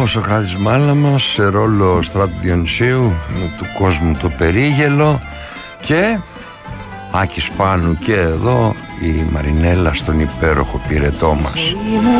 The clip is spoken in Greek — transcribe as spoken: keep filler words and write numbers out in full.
ο Σωκράτης Μάλαμας σε ρόλο Στράτου Διονυσίου, του κόσμου το περίγελο, και Άκης Πάνου και εδώ η Μαρινέλα στον υπέροχο πυρετό μας.